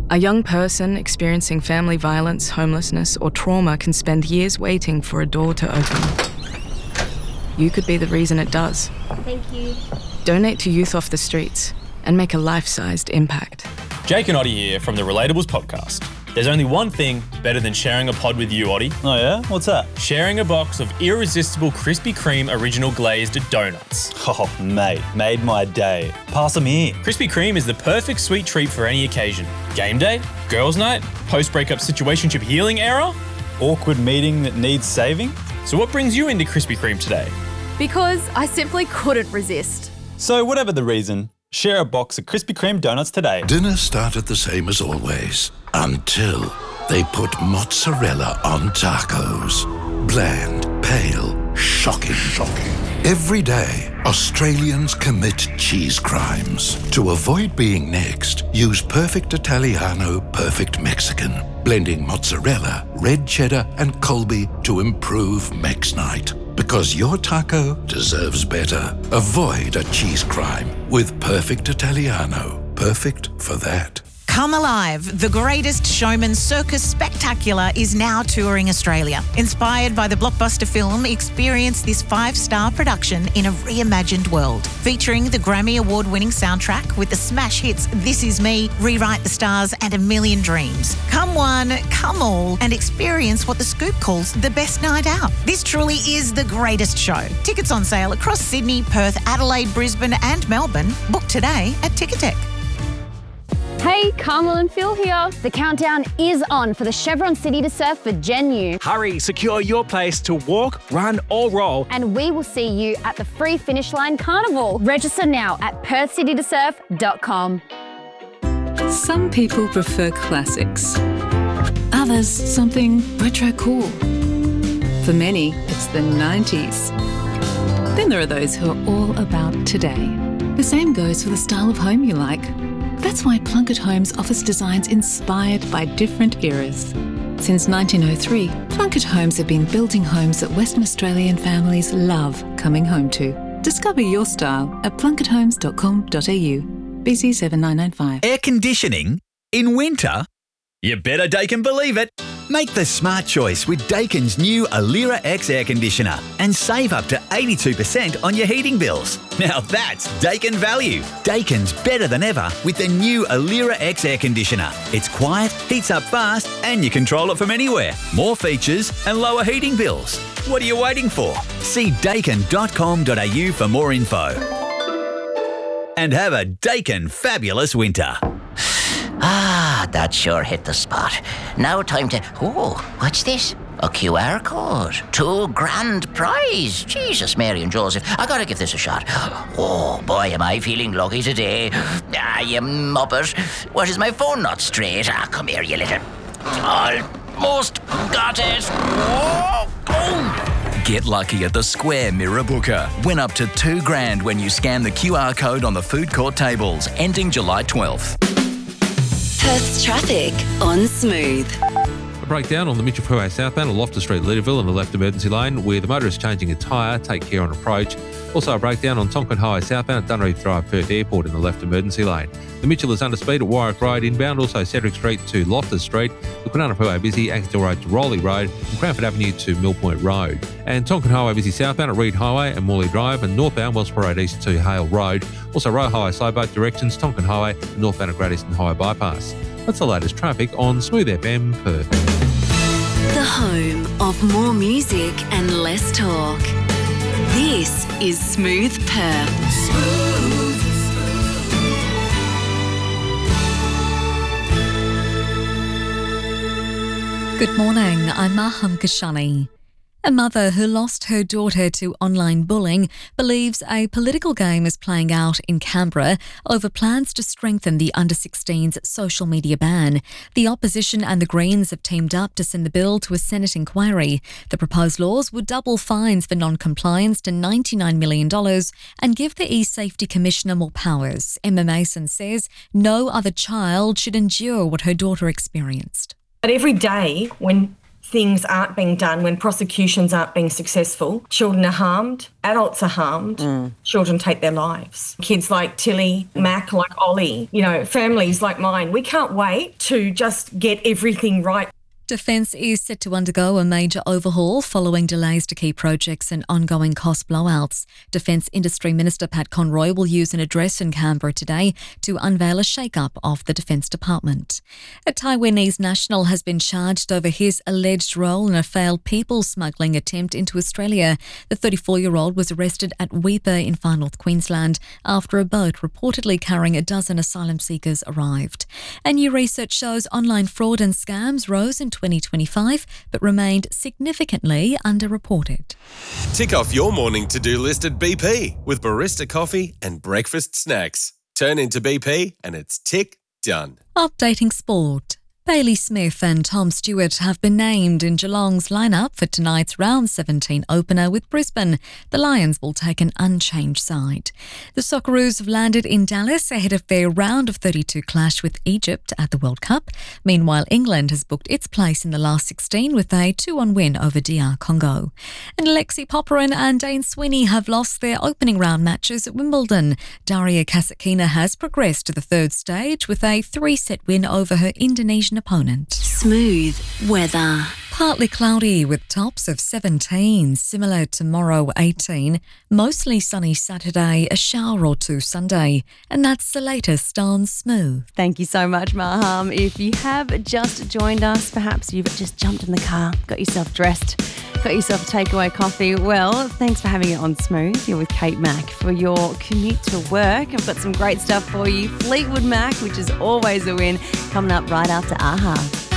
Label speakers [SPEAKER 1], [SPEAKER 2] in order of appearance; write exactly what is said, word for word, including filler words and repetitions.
[SPEAKER 1] A young person experiencing family violence, homelessness, or trauma can spend years waiting for a door to open. You could be the reason it does.
[SPEAKER 2] Thank you.
[SPEAKER 1] Donate to Youth Off the Streets and make a life-sized impact.
[SPEAKER 3] Jake and Oddie here from the Relatables podcast. There's only one thing better than sharing a pod with you, Oddie.
[SPEAKER 4] Oh yeah? What's that?
[SPEAKER 3] Sharing a box of irresistible Krispy Kreme original glazed donuts.
[SPEAKER 4] Oh, mate, made my day. Pass them here.
[SPEAKER 3] Krispy Kreme is the perfect sweet treat for any occasion. Game day, girls' night, post-breakup situationship healing era.
[SPEAKER 4] Awkward meeting that needs saving.
[SPEAKER 3] So what brings you into Krispy Kreme today?
[SPEAKER 2] Because I simply couldn't resist.
[SPEAKER 4] So whatever the reason, share a box of Krispy Kreme donuts today.
[SPEAKER 5] Dinner started the same as always, until they put mozzarella on tacos. Bland, pale, shocking, shocking. Every day, Australians commit cheese crimes. To avoid being next, use Perfect Italiano, Perfect Mexican, blending mozzarella, red cheddar, and Colby to improve Mex Night. Because your taco deserves better. Avoid a cheese crime with Perfect Italiano. Perfect for that.
[SPEAKER 6] Come Alive, the greatest showman circus spectacular, is now touring Australia. Inspired by the blockbuster film, experience this five-star production in a reimagined world. Featuring the Grammy Award-winning soundtrack with the smash hits This Is Me, Rewrite the Stars and A Million Dreams. Come one, come all, and experience what The Scoop calls the best night out. This truly is the greatest show. Tickets on sale across Sydney, Perth, Adelaide, Brisbane and Melbourne. Book today at Ticketek.
[SPEAKER 7] Hey, Carmel and Phil here. The countdown is on for the Chevron City to Surf for Gen U.
[SPEAKER 8] Hurry, secure your place to walk, run or roll.
[SPEAKER 7] And we will see you at the Free Finish Line Carnival. Register now at perth city to surf dot com.
[SPEAKER 9] Some people prefer classics. Others, something retro cool. For many, it's the nineties. Then there are those who are all about today. The same goes for the style of home you like. That's why Plunkett Homes offers designs inspired by different eras. Since nineteen oh three, Plunkett Homes have been building homes that Western Australian families love coming home to. Discover your style at plunkett homes dot com dot a u. B C seven nine nine five.
[SPEAKER 10] Air conditioning in winter? You better Daikin believe it. Make the smart choice with Daikin's new Alira X air conditioner and save up to eighty-two percent on your heating bills. Now that's Daikin value. Daikin's better than ever with the new Alira X air conditioner. It's quiet, heats up fast, and you control it from anywhere. More features and lower heating bills. What are you waiting for? See daikin dot com dot a u for more info. And have a Daikin fabulous winter.
[SPEAKER 11] Ah, that sure hit the spot. Now time to... Oh, what's this? A Q R code. Two grand prize. Jesus, Mary and Joseph. I gotta give this a shot. Oh, boy, am I feeling lucky today. Ah, you muppet. What, is my phone not straight? Ah, come here, you little... Almost got it. Oh, oh.
[SPEAKER 12] Get lucky at the Square Mirror Booker. Win up to two grand when you scan the Q R code on the food court tables, ending July twelfth.
[SPEAKER 13] Perth's traffic on Smooth.
[SPEAKER 14] A breakdown on the Mitchell Freeway southbound at Loftus Street, Leederville, in the left emergency lane, where the motorist changing a tyre. Take care on approach. Also a breakdown on Tonkin Highway southbound at Dunreath Drive, Perth Airport, in the left emergency lane. The Mitchell is under speed at Warwick Road inbound, also Cedric Street to Loftus Street. The Kwinana Freeway busy, Axel Road to Rowley Road, and Cranford Avenue to Mill Point Road. And Tonkin Highway busy southbound at Reed Highway and Morley Drive, and northbound Wellsborough Road east to Hale Road. Also Roe Highway slow both directions, Tonkin Highway and northbound at Great Eastern Highway bypass. That's the latest traffic on Smooth F M Perth.
[SPEAKER 13] The home of more music and less talk. This is Smooth Perth. Smooth.
[SPEAKER 15] Good morning, I'm Maham Kashani. A mother who lost her daughter to online bullying believes a political game is playing out in Canberra over plans to strengthen the under sixteens social media ban. The opposition and the Greens have teamed up to send the bill to a Senate inquiry. The proposed laws would double fines for non-compliance to ninety-nine million dollars and give the e-Safety Commissioner more powers. Emma Mason says no other child should endure what her daughter experienced.
[SPEAKER 16] But every day when things aren't being done, when prosecutions aren't being successful, children are harmed, adults are harmed, mm. children take their lives. Kids like Tilly, Mac, like Ollie, you know, families like mine, we can't wait to just get everything right.
[SPEAKER 15] Defence is set to undergo a major overhaul following delays to key projects and ongoing cost blowouts. Defence Industry Minister Pat Conroy will use an address in Canberra today to unveil a shake-up of the Defence Department. A Taiwanese national has been charged over his alleged role in a failed people smuggling attempt into Australia. The thirty-four-year-old was arrested at Weipa in Far North Queensland after a boat reportedly carrying a dozen asylum seekers arrived. And new research shows online fraud and scams rose in twenty twenty-five but remained significantly underreported.
[SPEAKER 17] Tick off your morning to-do list at B P with barista coffee and breakfast snacks. Turn into B P and it's tick done.
[SPEAKER 15] Updating sport. Bailey Smith and Tom Stewart have been named in Geelong's lineup for tonight's round seventeen opener with Brisbane. The Lions will take an unchanged side. The Socceroos have landed in Dallas ahead of their round of thirty-two clash with Egypt at the World Cup. Meanwhile, England has booked its place in the last sixteen with a two one win over D R Congo. And Lexi Popperin and Dane Sweeney have lost their opening round matches at Wimbledon. Daria Kasatkina has progressed to the third stage with a three-set win over her Indonesian opponent.
[SPEAKER 13] Smooth weather.
[SPEAKER 15] Partly cloudy with tops of seventeen, similar tomorrow eighteen. Mostly sunny Saturday, a shower or two Sunday. And that's the latest on Smooth.
[SPEAKER 18] Thank you so much, Maham. If you have just joined us, perhaps you've just jumped in the car, got yourself dressed, got yourself a takeaway coffee. Well, thanks for having it on Smooth. You're with Kate Mack for your commute to work. I've got some great stuff for you. Fleetwood Mac, which is always a win, coming up right after AHA.